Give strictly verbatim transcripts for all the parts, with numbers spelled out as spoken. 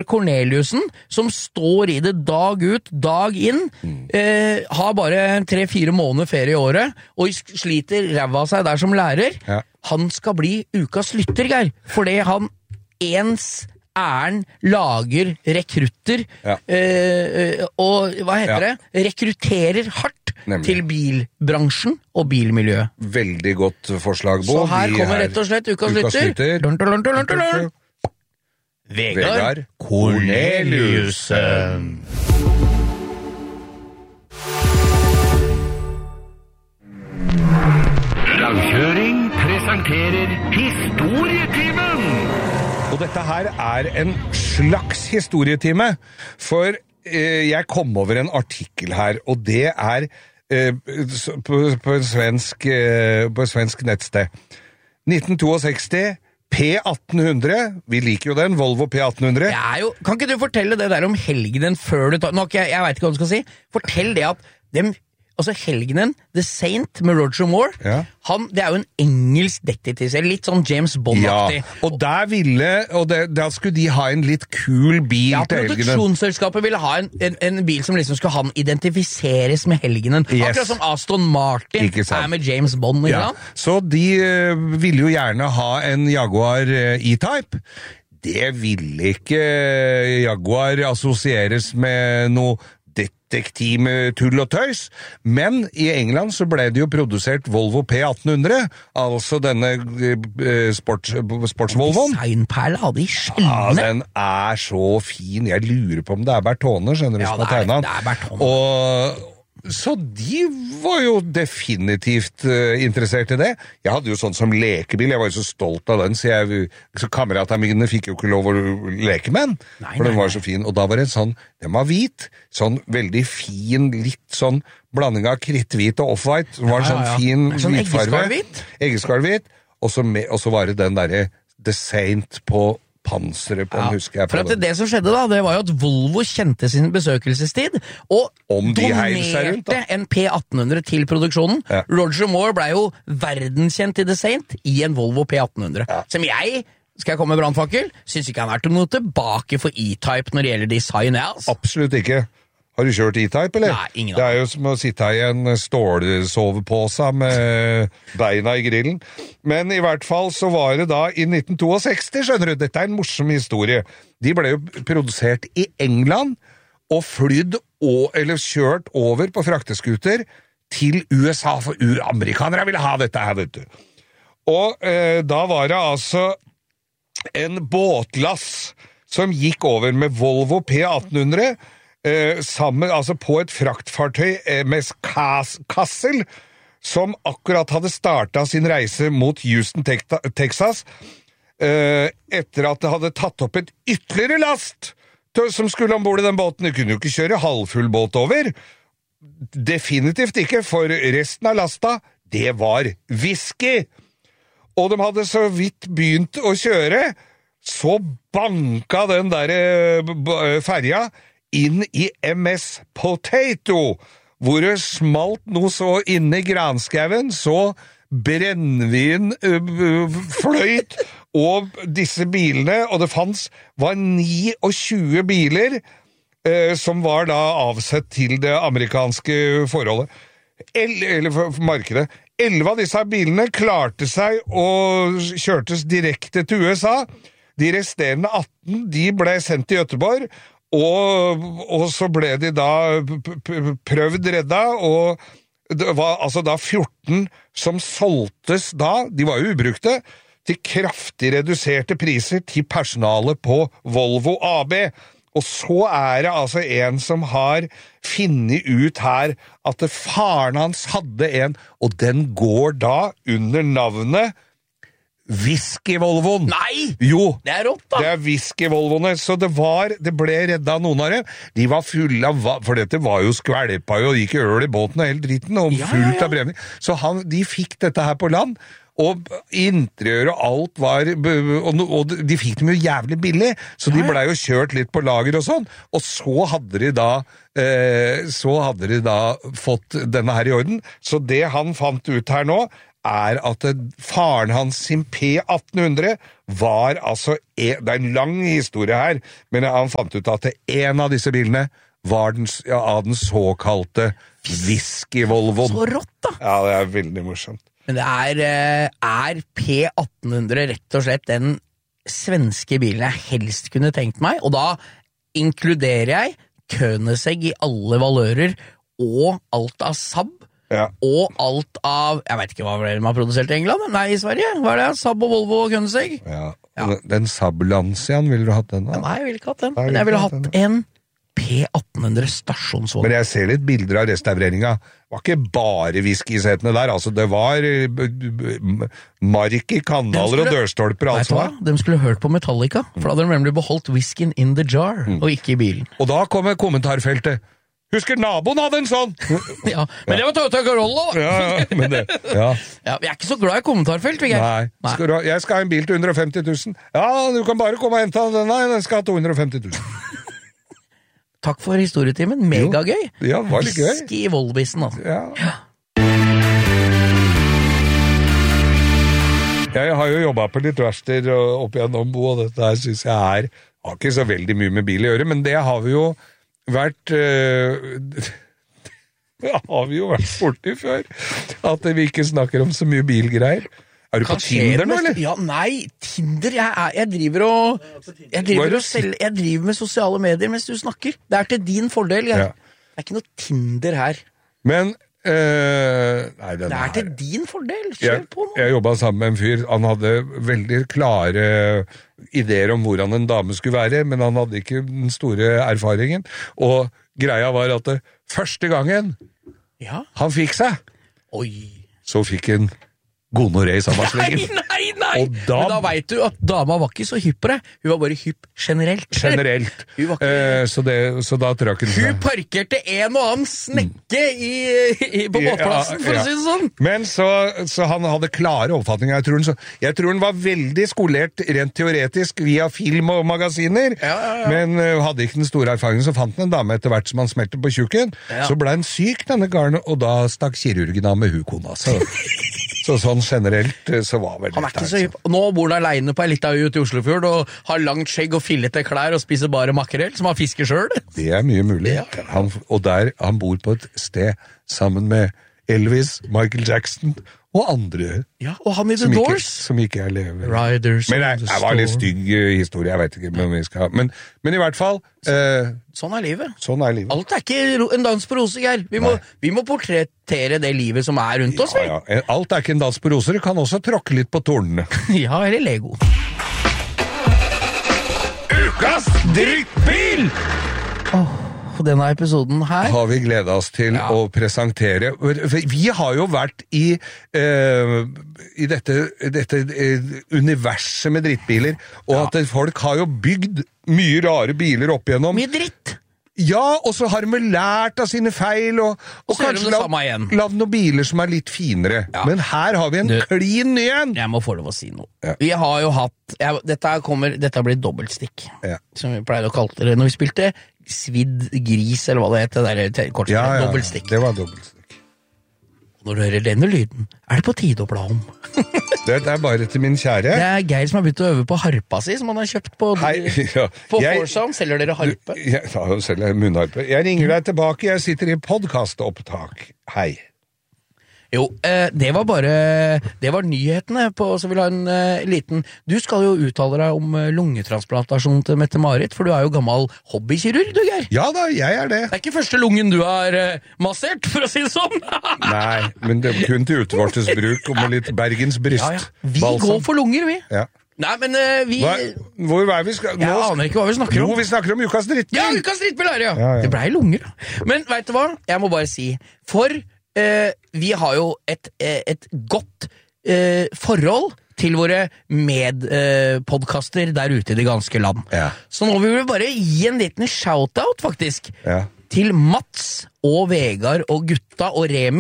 Corneliussen, som står i det dag ut, dag inn, mm. eh, har bare tre-fire måneder ferie i året, og sliter ræva seg der som lærer. Ja. Han skal bli ukas lytter, Geir, fordi han ens æren lager rekrutter, ja. eh, og hva heter ja. det? Rekrutterer hardt. Nemlig. Til bilbransjen og bilmiljøet. Veldig godt forslag, Bo. Så her kommer rett og slett ukas lytter. Vegard Corneliussen. Rangkjøring presenterer Historietimen! Og dette her er en slags historietime, for eh, jeg kom over en artikkel her, og det er eh, på, på, en svensk, eh, på en svensk nettsted. nitten sekstito, P atten hundre, vi liker jo den, Volvo P atten hundre. Jo, kan ikke du fortelle det der om helgenen før du tar... Nå, jeg, jeg vet ikke hva du skal si. Fortell det at dem... Altså helgenen, The Saint med Roger Moore, ja. han, det er jo en engelsk detektivserie, litt sånn James Bond-aktig. Ja, og der ville, og det, der skulle de ha en litt kul bil ja, til helgenen. Ja, produksjonsselskapet ville ha en, en, en bil som liksom skulle han identifiseres med helgenen. Yes. Akkurat som Aston Martin er med James Bond, ikke ja. sant? Så de uh, ville jo gjerne ha en Jaguar uh, E-Type. Det ville ikke Jaguar assosieres med noe detektiv med tull og tøys, men i England så ble det jo produsert Volvo P atten hundre, altså denne uh, sports, sports-Volvoen. Designperle hadde de skjellene. Ja, den er så fin. Jeg lurer på om det er Bertone, skjønner du, ja, som har tegnet. Ja, det er Bertone. Og så de var jo definitivt uh, interessert i det. Jeg hadde jo sånn som lekebil, jeg var jo så stolt av den, så, jeg, så kameratene mine fikk jo ikke lov å leke med den, nei, for den var nei. så fin. Og da var det en sånn, den var hvit, sånn veldig fin, litt sånn blanding av kritthvit og off-white, så var det ja, sånn ja, ja. fin sånn hvitfarve. Eggeskarhvit. Og så, med, og så var det den der The Saint på panseret på, ja, husker jeg på. For at det som skjedde da, det var jo at Volvo kjente sin besøkelsestid, og donerte en P atten hundre til produksjonen. Ja. Roger Moore ble jo verdenskjent i The Saint i en Volvo P atten hundre. Ja. Som jeg, skal jeg komme med brandfakkel, synes ikke han har vært noe tilbake for E-Type når det gjelder design. Altså. Absolutt ikke. Har du kjørt E-Type, eller? Nei, ingen Det er jo som å sitte her i en stålsovepåse med beina i grillen. Men i hvert fall så var det da i nitten sekstito, skjønner du, dette er en morsom historie. De ble jo produsert i England og flydd og, eller kjørt over på frakteskuter til U S A, for amerikanere ville ha dette her, vet du. Og eh, da var det altså en båtlass som gikk over med Volvo P atten hundre, Eh, sammen, altså på et fraktfartøy eh, med Kassel, som akkurat hadde startet sin reise mot Houston, Texas, eh, etter at det hadde tatt opp et ytterligere last til, som skulle ombord i den båten. De kunne jo ikke kjøre halvfull båt over. Definitivt ikke, for resten av lasta, det var whisky. Og de hadde så vidt begynt å kjøre, så banka den der ferja inn i M S Potato, hvor det smalt noe så inne i granskauen, så brennvin uh, fløyt, og disse bilene, og det fanns, var tjueni biler, uh, som var da avsett til det amerikanske forholdet, El, eller for, for markedet. Elleve av disse bilene klarte seg og kjørtes direkte til U S A. De resterende atten, de ble sendt til Göteborg, Og, og så ble de da prøvd redda, og det var altså da fjorten som solgtes da, de var jo ubrukte, til kraftig reduserte priser til personalet på Volvo A B. Og så er det altså en som har finnet ut her at faren hans hadde en, og den går da under navnet Whisky-Volvoen. Nei! Jo, det er rått da. Det er Whisky-Volvoene, så det var, det ble redda noen av dem. De var fulle av, for dette var jo skvelpa jo, og gikk øl i båten og hele dritten, og fullt ja, ja, ja. av brevning. Så han, de fikk dette her på land, og interiør og alt var, og, og de fikk dem jo jævlig billig, så de ble jo kjørt litt på lager og sånn, og så hadde de da, eh, så hadde de da fått denne her i orden. Så det han fant ut her nå, er at faren hans sin P atten hundre var altså, det er en lang historie her, men han fant ut at en av disse bilene var den, ja, av den såkalte whisky-Volvoen. Så rått da! Ja, det er veldig morsomt. Men det er, er P atten hundre rett og slett den svenske bilen jeg helst kunne tenkt meg, og da inkluderer jeg Koenigsegg i alle valører, og alt av Saab, ja. Og alt av, jeg vet ikke hva de har produsert i England, nei, i Sverige, hva er det? Saab og Volvo og Koenigsegg? Ja, ja. Den Saab Lanciaen, ville du hatt den da? Nei, jeg ville ikke hatt den, men jeg ville hatt en P atten hundre stasjonsvogn. Men jeg ser litt bilder av restaureringa. Det var ikke bare whisky-setene der, altså det var mark i kanaler og dørstolper og alt sånt. De skulle hørt på Metallica, for da hadde de nemlig beholdt whiskyen in the jar, mm. og ikke i bilen. Og da kommer kommentarfeltet. Husker naboen hadde en sånn? Ja, men det var Toyota Corolla da. Ja, ja, men det, ja. Ja, vi er ikke så glad i kommentarfelt, Vigge. Nei, Nei. Skal du, jeg skal ha en bil til hundre og femti tusen. Ja, du kan bare komme og hente den. Nei, den skal ha to hundre og femti tusen. Takk for historietimen, megagøy. Ja, det var litt gøy. Whisky i Volvissen, altså. Ja. Ja. Jeg har jo jobbet på litt verster opp igjennom Bo, og dette her synes jeg er, har ikke så veldig mye med bil å gjøre, men det har vi jo vært, uh, det har vi jo vært borti før, at vi ikke snakker om så mye bilgreier. Er du på Tinder nå, eller? Ja, nei, Tinder, jeg, er, jeg driver og jeg driver, og selv, jeg driver med sosiale medier mens du snakker. Det er til din fordel, jeg. Ja. Det er ikke noe Tinder her. Men, øh, nei, den det er til her. din fordel, kjør jeg, på nå. Jeg jobbet sammen med en fyr, han hadde veldig klare ideer om hvordan en dame skulle være, men han hadde ikke den store erfaringen, og greia var at det, første gangen ja. Han fikk seg, Oi. Så fikk han gonoré i samme slengen. Nei, nei, nei! Da, men da vet du at dama var ikke så hypp på det. Hun var bare hypp generelt. Generelt. Ikke... Eh, så, det, så da trakk hun Hun parkerte en og annen snekke i, i, på båtplassen, for ja, ja. Å si det sånn. Men så, så han hadde klare oppfatninger. Jeg tror, han, så, jeg tror han var veldig skolert rent teoretisk via film og magasiner, ja, ja, ja. Men uh, hadde ikke den store erfaringen, så fant han en dame etter hvert som han smelte på tjukken. Ja. Så ble han syk, denne garnet, og da stakk kirurgen av med hukona. Så... Så sånn generelt så var vel han er ikke så hypp. Nå bor han alene på en liten øy ute i Oslofjord og har langt skjegg og fillete klær og spiser bare makrell, som han fisker selv. Det er mye mulig. Ja. Han, og der, han bor på et sted sammen med Elvis, Michael Jackson og andre. Ja, og han i The som Doors. Ikke, som ikke er levende. Riders men det, det var litt stygg historie, jeg vet ikke om vi skal ha. Men, men i hvert fall... Så, eh, sånn er livet. Sånn er livet. Alt er ikke en dans på roser, Geir. Vi må, vi må portrettere det livet som er rundt oss. Ja, ja. Alt er ikke en dans på roser, du kan også tråkke litt på tornene. Ja, eller Lego. Ukas drittbil! Åh. Oh. På denne episoden her har vi gledet oss til ja. Å presentere. Vi har jo vært i, uh, i dette, dette uh, universet med drittbiler, og ja. At folk har jo bygd mye rare biler opp igjennom. Mye dritt! Ja, og så har de lært av sine feil, og, og kanskje lagd noen biler som er litt finere. Ja. Men her har vi en du, klin ny en! Jeg må få lov å si noe. Ja. Vi har jo hatt jeg, dette, kommer, dette blir dobbeltstikk, ja. Som vi pleier å kalle det når vi spilte svidd gris, eller hva det heter, det der kortspillet, ja, ja, dobbeltstikk. Det var dobbeltstikk. Når du hører denne lyden, er det på tide å bla om. Det er bare til min kjære. Det er Geir som har begynt å øve på harpa si, som han har kjøpt på, Hei, ja. på Forsam. Selger dere harpe? Ja, selger jeg munnharpe. Jeg ringer deg tilbake, jeg sitter i podcastopptak. Hei. Jo, eh, det var bare det var nyhetene på, så vil ha en eh, liten du skal jo uttale deg om eh, lungetransplantasjon til Mette-Marit, for du er jo gammel hobbykirurg, du, Geir. Ja da, jeg er det. Det er ikke første lungen du har eh, massert, for å si det sånn. Nei, men det er kun til utvortes bruk, og med litt Bergens bryst. Ja, ja. Vi Balsam. Går for lunger, vi. Ja. Nei, men uh, vi Hva? Hvor er vi skal Jeg nå... aner ikke hva vi snakker om. Jo, vi snakker om ukas drittbil. Ja, ukas drittbil er det, ja. Ja, ja. Det ble lunger, da. Men vet du hva? Jeg må bare si, for Uh, vi har jo et, uh, et godt uh, forhold til våre medpodcaster uh, der ute i det ganske land. Ja. Så nå vil vi bare gi en liten shoutout, faktisk, ja. Til Mats og Vegard og gutta og Remi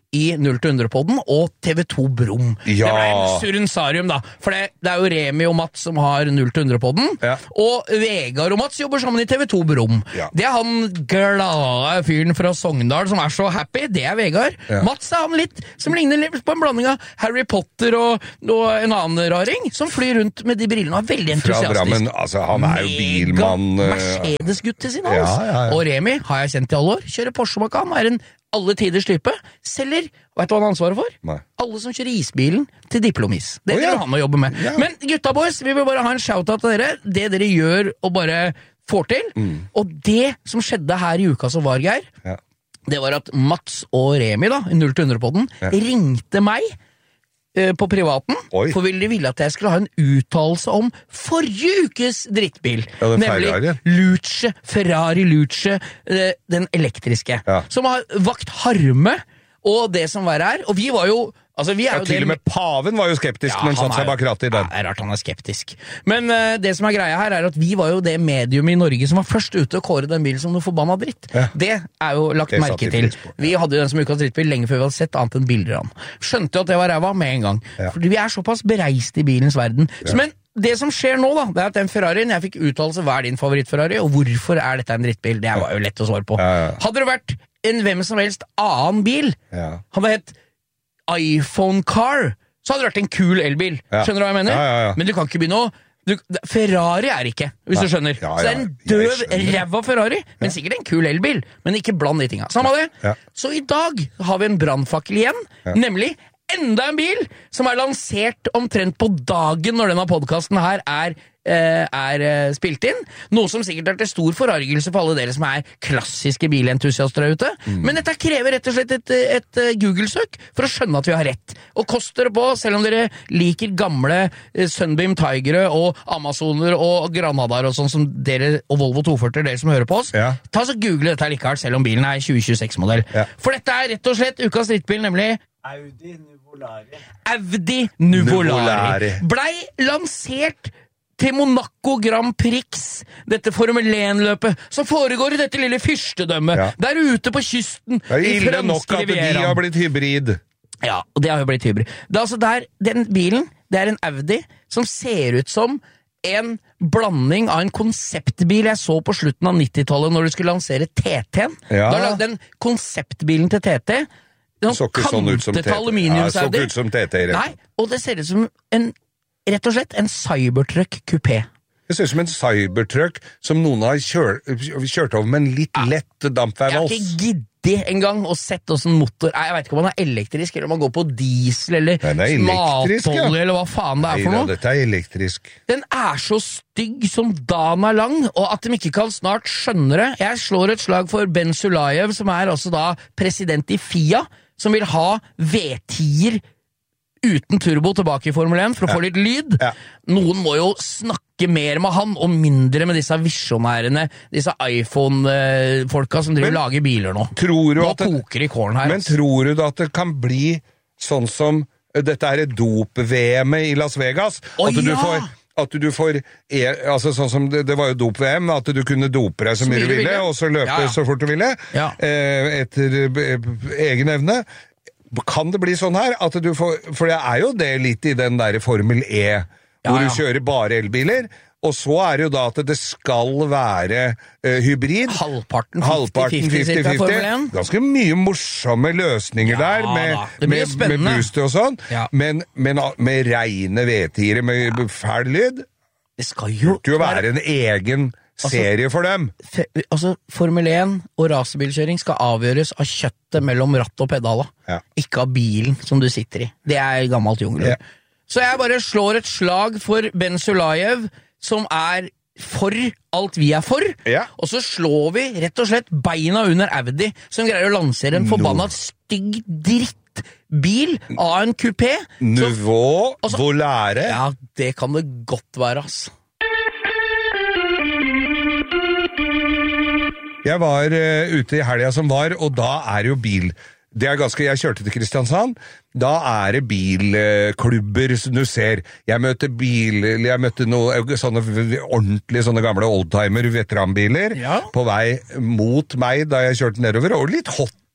i null til hundre-podden og T V to Brom. Ja. Det ble en surrensarium da, for det, det er jo Remi og Mats som har null til hundre-podden, Ja. og Vegard og Mats jobber sammen i T V to Brom. Ja. Det er han glade fyren fra Sogndal som er så happy, det er Vegard. Ja. Mats er han litt, som ligner litt på en blanding av Harry Potter og, og en annen raring, som flyr rundt med de brillene og er veldig Fra entusiastisk. Drammen, altså han er jo bilmann. Mega eh, Mercedes-gutt til sin hals. Ja, ja, ja. Og Remi har jeg kjent i alle år. Kjører Porsche Macan, er en alle tiders type. Selger, vet du hva han har ansvaret for? Nei. Alle som kjører isbilen til diplomis. Det Å, ja. driver han å jobbe med. Ja. Men gutta boys, vi vil bare ha en shout-out til dere. Det dere gjør og bare får til. Mm. Og det som skjedde her i uka som var, Geir, Ja. det var at Mats og Remi da, i null til hundre-podden, Ja. ringte meg eh, på privaten, Oi. for ville ville at jeg skulle ha en uttalelse om forrige ukes drittbil. Ja, den nemlig Ferrari. Luce, Ferrari Luce, eh, den elektriske, Ja. som har vakt harme, og det som var her, og vi var jo, altså vi er Ja, jo til det- og med paven var jo skeptisk når han satt seg bak rattet i den. Ja, det er rart han er skeptisk. Men uh, det som er greia her, er at vi var jo det medium i Norge som var først ute å kåre den bilen som noe forbanna dritt. Ja. Det er jo lagt Det merke satte vi til. pris på. Vi hadde jo den som ukas drittbil lenge før vi hadde sett annet enn bilder av den. Skjønte jo at det var ræva med en gang. Ja. Fordi vi er såpass bereist i bilens verden. Så, men det som skjer nå da, det er at den Ferrarien, jeg fikk uttalelse hva er din favoritt-Ferrari, og hvorfor er dette en drittbil? Det var jo lett å svare på. Ja, ja. Hadde det vært en hvem som helst annen bil, Ja. hadde hett iPhone Car, så hadde det vært en kul elbil. Ja. Skjønner du hva jeg mener? Ja, ja, ja. Men du kan ikke begynne å du, Ferrari er ikke, hvis Nei. du skjønner. Ja, Så det er ja, en jeg døv, skjønner. ræva Ferrari, men sikkert en kul elbil. Men ikke bland de tinga. Samme det. Ja. Så i dag har vi en brannfakkel igjen, nemlig enda en bil som er lansert omtrent på dagen når denne podcasten her er eh, er eh, spilt inn. Noe som sikkert er til stor forargelse for alle dere som er klassiske bilentusiaster der ute. Mm. Men dette krever rett og slett et, et, et Google-søk for å skjønne at vi har rett. Og koster det på, selv om dere liker gamle eh, Sunbeam Tigere og Amazoner og Granadaer og sånn som dere, og Volvo to førti, dere som hører på oss, Ja. ta så google dette likevel, selv om bilen er tjue tjueseks-modell. Ja. For dette er rett og slett ukas drittbil, nemlig Audi Nuvolari. Audi Nuvolari. Nuvolari. Blei lansert til Monaco Grand Prix, dette Formel én-løpet, som foregår i dette lille fyrstedømmet, Ja. der ute på kysten. Det er i ille nok franske at de Rivieraen. har blitt hybrid. Ja, og det har jo blitt hybrid. Det er altså der, den bilen, det er en Audi som ser ut som en blanding av en konseptbil jeg så på slutten av nittitallet når du skulle lansere T T-en. Ja. Da lagde den konseptbilen til T T. Den Så ikke sånn ut som T T. kantete Ja, så aluminiumsauder. ikke ut som T T i det. Nei, og det ser ut som en, rett og slett, en Cybertruck kupé. Det ser ut som en cybertruck som noen har kjørt, kjørt over med en litt lett Jeg har dampveivals. ikke giddet engang å sette oss en motor. Nei, jeg vet ikke om han er elektrisk, eller om han går på diesel, eller Nei, den er elektrisk, ja. matolje, eller hva faen det er for Nei, noe. dette er elektrisk. Den er så stygg som dagen er lang, og at de ikke kan snart skjønne det. Jeg slår et slag for Ben Sulayev, som er altså da president i F I A, som vil ha V ti-er uten turbo tilbake i Formel én for å få litt lyd. Ja. Noen må jo snakke mer med han, og mindre med disse visjonærene, disse iPhone-folka som driver og Men lager biler nå. Tror du Nå at det, koker det i kålen her. men altså. tror du da at det kan bli sånn som dette er dop-V M-et i Las Vegas? Å, at du ja! får at du får, e, altså sånn som det, det var jo dop-V M, at du kunne dope deg så mye du ville, og så løpe Ja, ja. så fort du ville, Ja. eh, etter eh, egen evne. Kan det bli sånn her, at du får, for det er jo det litt i den der Formel E, hvor Ja, ja. du kjører bare elbiler, og så er det jo da at det skal være eh, hybrid. Halvparten Halvparten fifty fifty cirka Formel én. Ganske mye morsomme løsninger Ja, der, med, da. Det blir med, med spennende. booster og sånn, Ja. men, men med reine V ti-ere med fæl lyd. Det skal jo Det jo være en egen serie for dem. Fe- altså, Formel én og racerbilkjøring skal avgjøres av kjøttet mellom ratt og pedala, Ja. ikke av bilen som du sitter i. Det er gammelt jungel. Ja. Så jeg bare slår et slag for Ben Sulayev, som er for alt vi er for, Ja. og så slår vi rett og slett beina under Audi, som greier å lansere en forbanna stygg drittbil av en kupé. Så- Nivå, Altså- volære. Ja, det kan det godt være, ass. Jeg var uh, ute i helga som var, og da er det jo bil. Det er ganske, Jeg kjørte til Kristiansand. Da er det bilklubber som du ser. Jeg møtte bil, jeg møtte noen sånne ordentlige sånne gamle oldtimer, veteranbiler, Ja. på vei mot meg da jeg kjørte nedover, og litt hot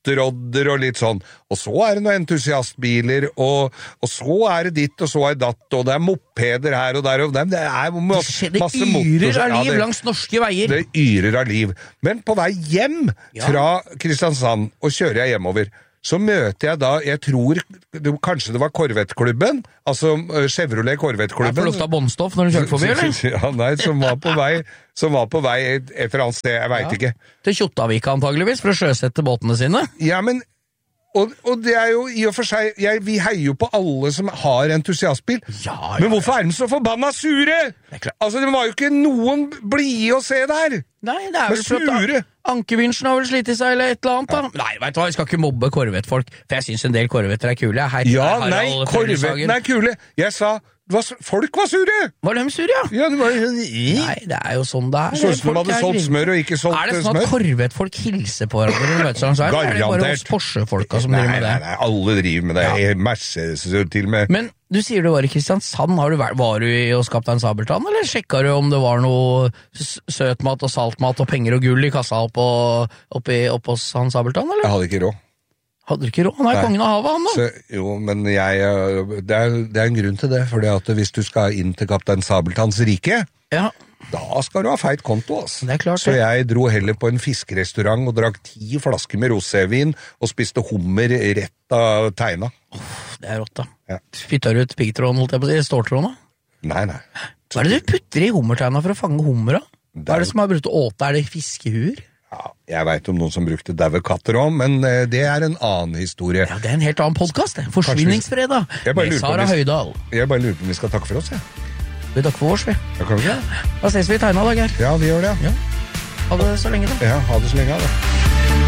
hotrodder og litt sånn. Og så er det noen entusiastbiler, og, og så er det ditt, og så er det datt, og det er mopeder her og der, og det er masse, det masse yrer av liv ja, det, langs norske veier. Det yrer av liv. Men på vei hjem ja. fra Kristiansand, og kjører jeg hjemover, så møter jeg da, jeg tror, det, kanskje det var Corvette-klubben, altså Chevrolet Corvette-klubben. Ja, for lufta båndstoff når du kjørte forbi, eller? Ja, nei, som var på vei, som var på vei et, et eller annet sted, jeg vet ja. ikke. Til Kjottavika antageligvis, for å sjøsette båtene sine. Ja, men, og, og det er jo i og for seg, jeg, vi heier jo på alle som har entusiastbil, ja, ja, men hvorfor er de så forbanna sure? Altså, det var jo ikke noen blide å se der. Nei, det er vel for at Ankevinsjen har vel slitt i seg eller et eller annet da. Ja. Nei, vet du hva, jeg skal ikke mobbe Corvette-folk, for jeg synes en del Corvetter er kule. Her, ja, her, nei, Corvetten er kule. Jeg sa, var, folk var sure. Var de sure, ja? Ja, det var jo... Nei, det er jo sånn det er. Sånn som de hadde solgt smør og ikke solgt smør. Er det sånn at Corvette-folk hilser på hverandre når de møter seg? Er det bare hos Porsche-folka som driver med det? Nei, nei, alle driver med det. Ja. Mercedes til med... Men du sier du var i Kristiansand. Har du vært, var du hos Kaptein Sabeltann, eller sjekket du om det var noe søtmat og saltmat og penger og gull i kassa oppe, oppe, oppe hos han Sabeltann, eller? Jeg hadde ikke råd. Hadde du ikke råd? Han er Nei. kongen av havet, han da. Så, jo, men jeg, det er, det er en grunn til det, fordi at hvis du skal inn til Kaptein Sabeltanns rike, ja. da skal du ha feit konto, altså. Det er klart, så jeg dro heller på en fiskerestaurant og drakk ti flasker med rosévin og spiste hummer rett av teina. Oh, det er rått da. Ja. Spytter du ut piggtråden, holdt jeg på å si, ståltråden da? Nei, nei. Hva er det du putter i hummerteina for å fange hummer da? Hva er det som har brukt å åte? Er det fiskehuer? Ja, jeg vet om noen som brukte daue katter også, men det er en annen historie. Ja, det er en helt annen podcast, det. Forsvinningsfredag med Sara Høydal. Jeg bare lurer på om vi skal takke for oss, ja. Vi takker for oss, vi. Ja, kan vi det? Da ses vi i tegna, da, Geir. Ja, vi gjør det, ja. ja. Ha det så lenge, da. Ja, ha det så lenge, da.